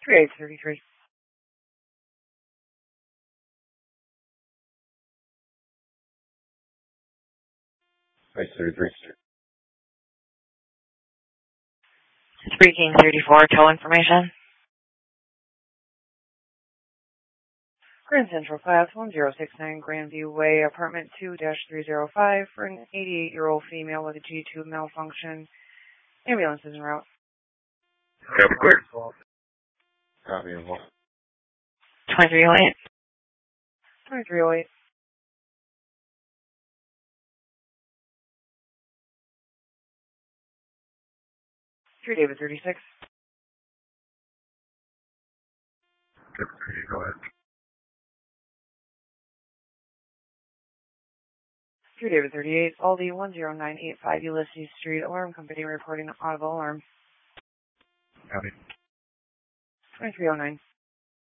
3833. 33. Speaking 34, tow information. Grand Central Class 1069 Grandview Way, Apartment 2-305 for an 88-year-old female with a G2 malfunction. Ambulance is en route. Copy, clear. Copy, and what? 2308. 2308. 3 David 36. Go ahead. 3 David 38. Aldi 10985 Ulysses Street. Alarm company reporting audible alarm. Copy. 2309.